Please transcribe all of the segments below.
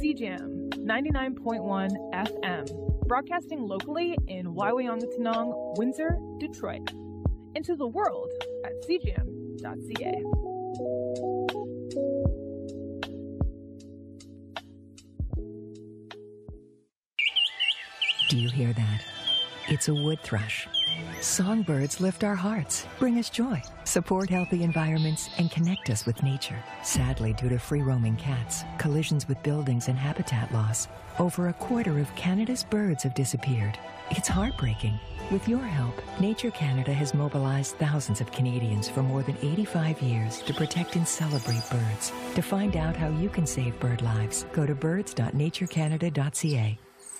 CJAM 99.1 FM, broadcasting locally in Wyoming, Windsor, Detroit. Into the world at cjam.ca. Do you hear that? It's a wood thrush. Songbirds lift our hearts, bring us joy, support healthy environments, and connect us with nature. Sadly, due to free-roaming cats, collisions with buildings, and habitat loss, over a quarter of Canada's birds have disappeared. It's heartbreaking. With your help, Nature Canada has mobilized thousands of Canadians for more than 85 years to protect and celebrate birds. To find out how you can save bird lives, go to birds.naturecanada.ca.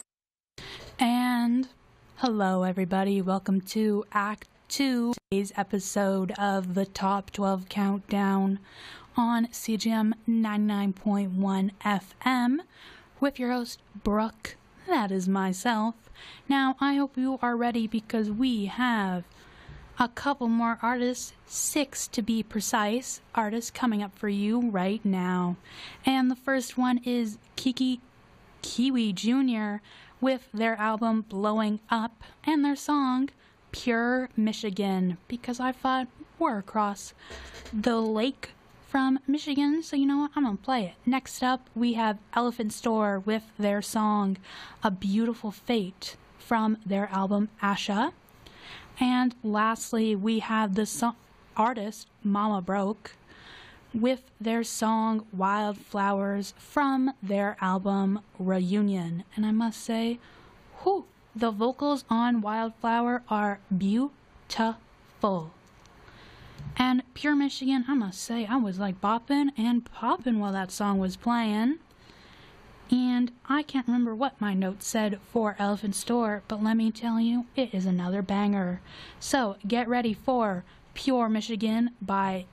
And hello, everybody. Welcome to Act 2, today's episode of the Top 12 Countdown on CJM 99.1 FM with your host, Brooke. That is myself. Now, I hope you are ready because we have a couple more artists, 6 to be precise, artists coming up for you right now. And the first one is Kiwi Jr. with their album Blowing Up and their song Pure Michigan, because I thought we're across the lake from Michigan, so you know what, I'm gonna play it. Next up, we have Elephant Store with their song A Beautiful Fate from their album Asha. And lastly, we have the artist Mama Broke with their song Wildflowers from their album Reunion. And I must say, the vocals on Wildflower are beautiful. And Pure Michigan, I must say, I was like bopping and popping while that song was playing. And I can't remember what my notes said for Elephant Store, but let me tell you, it is another banger. So get ready for Pure Michigan by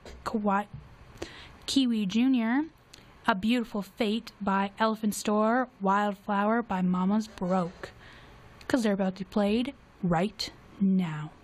Kiwi Jr., A Beautiful Fate by Elephant Store, Wildflower by Mama's Broke, because they're about to be played right now.